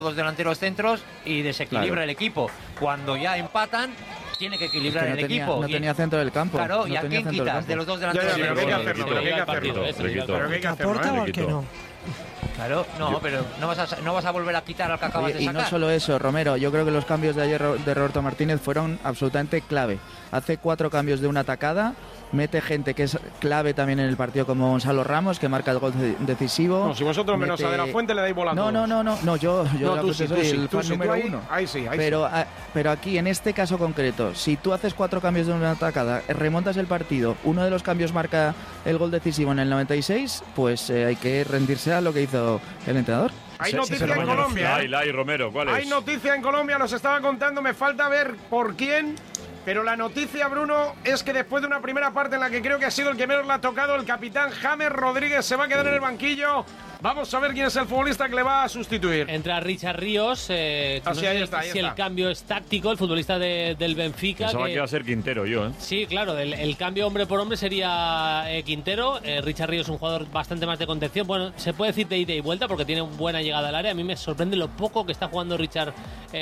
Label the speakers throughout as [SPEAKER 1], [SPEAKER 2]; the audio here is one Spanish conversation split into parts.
[SPEAKER 1] dos delanteros centros y desequilibra el equipo. Cuando ya empatan, tiene que equilibrar el equipo.
[SPEAKER 2] No tenía centro del campo.
[SPEAKER 1] Claro, ¿y a quién quitas de los dos delanteros?
[SPEAKER 3] Pero que hay que hacerlo, pero que hay que hacerlo.
[SPEAKER 1] Claro, no, pero no vas a volver a quitar al que acabas de sacar.
[SPEAKER 2] Y no solo eso, Romero, yo creo que los cambios de ayer de Roberto Martínez fueron absolutamente clave. Hace 4 cambios de una tacada, mete gente que es clave también en el partido como Gonzalo Ramos, que marca el gol decisivo.
[SPEAKER 3] No, si vosotros menos a De La Fuente le dais bola a todos.
[SPEAKER 2] No, yo soy el fan número uno.
[SPEAKER 3] Ahí sí.
[SPEAKER 2] Pero aquí, en este caso concreto, si tú haces 4 cambios de una tacada, remontas el partido, uno de los cambios marca el gol decisivo en el 96, pues hay que rendirse a lo que hizo el entrenador.
[SPEAKER 3] Hay noticia en Colombia.
[SPEAKER 4] Hay, Romero, ¿cuál es?
[SPEAKER 3] Hay noticia en Colombia, nos estaba contando, me falta ver por quién. Pero la noticia, Bruno, es que después de una primera parte en la que creo que ha sido el que menos le ha tocado, el capitán James Rodríguez se va a quedar en el banquillo. Vamos a ver quién es el futbolista que le va a sustituir.
[SPEAKER 5] Entra Richard Ríos. Ahí está. El cambio es táctico, el futbolista del Benfica.
[SPEAKER 4] Pensaba que iba a ser Quintero yo, ¿eh?
[SPEAKER 5] Sí, claro, el cambio hombre por hombre sería Quintero. Richard Ríos es un jugador bastante más de contención. Bueno, se puede decir de ida y vuelta porque tiene buena llegada al área. A mí me sorprende lo poco que está jugando Richard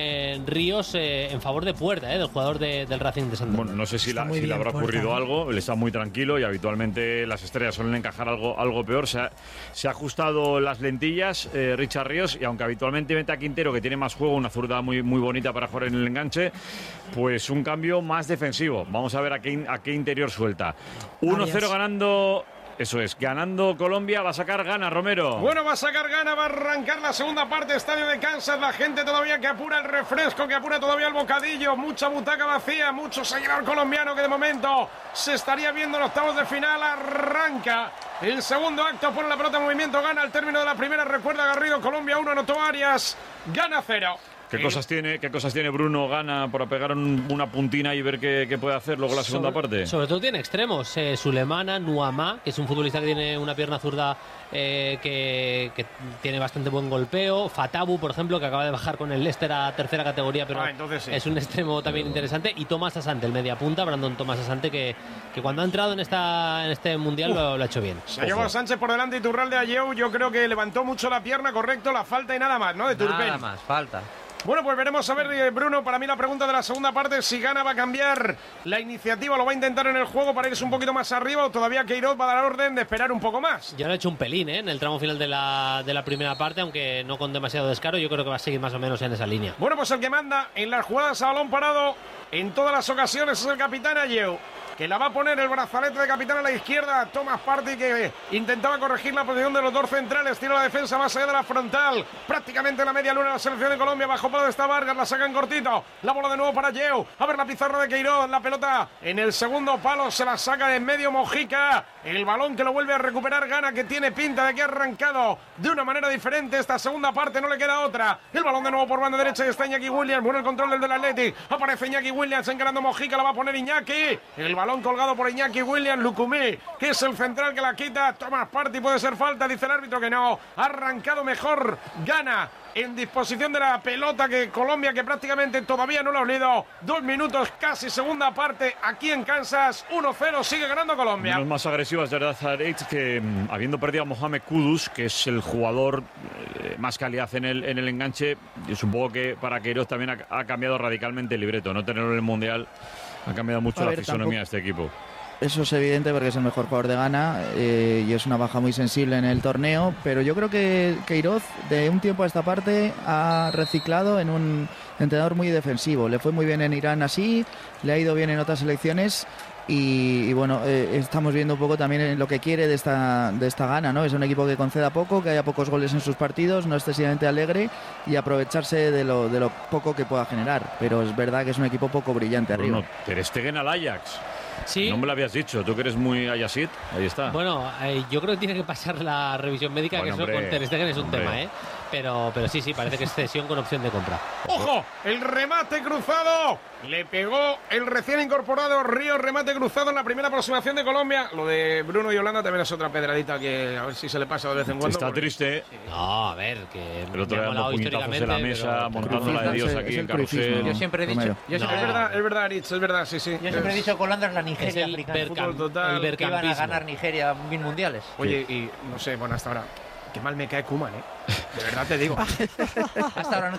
[SPEAKER 5] Ríos en favor de Puerta, del jugador del Racing de Santander.
[SPEAKER 4] Bueno, no sé si le habrá ocurrido algo. Él está muy tranquilo y habitualmente las estrellas suelen encajar algo peor. Se ha ajustado las lentillas Richard Ríos, y aunque habitualmente mete a Quintero, que tiene más juego, una zurda muy bonita para jugar en el enganche, pues un cambio más defensivo. Vamos a ver a qué interior suelta. 1-0 ganando. Eso es, ganando Colombia, va a sacar gana Romero.
[SPEAKER 3] Bueno, va a sacar gana, va a arrancar la segunda parte, estadio de Kansas, la gente todavía que apura el refresco, que apura todavía el bocadillo, mucha butaca vacía, mucho seguidor colombiano que de momento se estaría viendo en octavos de final. Arranca el segundo acto, pone la pelota en movimiento, gana al término de la primera, recuerda Garrido, Colombia 1, anotó Arias, gana 0.
[SPEAKER 4] ¿Qué cosas tiene Bruno Gana para pegar una puntina y ver qué puede hacer luego la segunda parte?
[SPEAKER 5] Sobre todo tiene extremos. Sulemana, Nuamá, que es un futbolista que tiene una pierna zurda que tiene bastante buen golpeo. Fatabu, por ejemplo, que acaba de bajar con el Leicester a tercera categoría, pero sí, es un extremo también interesante. Y Tomás Asante, el mediapunta, Brandon Tomás Asante, que cuando ha entrado en este mundial lo ha hecho bien.
[SPEAKER 3] Se llevó a Sánchez por delante y Turral de Ayeu. Yo creo que levantó mucho la pierna, correcto, la falta y nada más, ¿no? De Turpin.
[SPEAKER 1] Nada más, falta.
[SPEAKER 3] Bueno, pues veremos a ver, Bruno, para mí la pregunta de la segunda parte, si Gana va a cambiar la iniciativa, lo va a intentar en el juego para irse un poquito más arriba, o todavía Queiroz va a dar orden de esperar un poco más.
[SPEAKER 5] Ya lo ha hecho un pelín, en el tramo final de la primera parte, aunque no con demasiado descaro. Yo creo que va a seguir más o menos en esa línea.
[SPEAKER 3] Bueno, pues el que manda en las jugadas a balón parado en todas las ocasiones es el capitán Ayeu, que la va a poner el brazalete de capitán a la izquierda. Thomas Partey, que intentaba corregir la posición de los dos centrales, tira la defensa más allá de la frontal, prácticamente en la media luna de la selección de Colombia. Bajo palo está Vargas, la saca en cortito, la bola de nuevo para Ayeu, a ver la pizarra de Queiroz, la pelota en el segundo palo, se la saca de en medio Mojica, el balón que lo vuelve a recuperar Gana, que tiene pinta de que ha arrancado de una manera diferente esta segunda parte, no le queda otra. El balón de nuevo por banda derecha y está Iñaki Williams, bueno el control del Atleti, aparece Iñaki Williams encarando Mojica, la va a poner Iñaki, el balón colgado por Iñaki Williams, Lucumí, que es el central que la quita. Thomas Partey, puede ser falta, dice el árbitro que no. Ha arrancado mejor Gana en disposición de la pelota que Colombia, que prácticamente todavía no lo ha olido. 2 minutos casi, segunda parte aquí en Kansas. 1-0, sigue ganando Colombia.
[SPEAKER 4] Menos más agresivas de Razarech, que habiendo perdido a Mohamed Kudus, que es el jugador más calidad en el enganche, yo supongo que para Queiroz también ha cambiado radicalmente el libreto. No tenerlo en el Mundial ha cambiado mucho la fisonomía de este equipo.
[SPEAKER 2] Eso es evidente porque es el mejor jugador de Ghana y es una baja muy sensible en el torneo, pero yo creo que Queiroz de un tiempo a esta parte ha reciclado en un entrenador muy defensivo. Le fue muy bien en Irán así, le ha ido bien en otras selecciones y bueno, estamos viendo un poco también lo que quiere de esta Ghana, ¿no? Es un equipo que conceda poco, que haya pocos goles en sus partidos, no excesivamente alegre y aprovecharse de lo poco que pueda generar, pero es verdad que es un equipo poco brillante arriba.
[SPEAKER 4] Ter Stegen al Ajax.
[SPEAKER 5] Sí.
[SPEAKER 4] No me lo habías dicho, tú que eres muy Ajaxit, ahí está.
[SPEAKER 5] Bueno, yo creo que tiene que pasar la revisión médica, bueno, que eso con Ter Stegen es un tema, Pero sí, parece que es cesión con opción de compra.
[SPEAKER 3] ¡Ojo! El remate cruzado. Le pegó el recién incorporado Ríos, remate cruzado en la primera aproximación de Colombia. Lo de Bruno y Holanda también es otra pedradita que a ver si se le pasa de vez en cuando.
[SPEAKER 4] Está triste.
[SPEAKER 5] Sí. No, a ver, que
[SPEAKER 4] el otro día dando puñetazos en la mesa, montando la de Dios aquí en carrusel.
[SPEAKER 1] Yo siempre he dicho.
[SPEAKER 3] Es verdad, Aritz, es verdad, sí.
[SPEAKER 1] Yo siempre he dicho que Holanda es la Nigeria africana.
[SPEAKER 3] Total.
[SPEAKER 1] Que iban a ganar Nigeria 1000 mundiales.
[SPEAKER 3] Oye, y no sé, bueno, hasta ahora, qué mal me cae Koeman, De verdad te digo.
[SPEAKER 1] Hasta ahora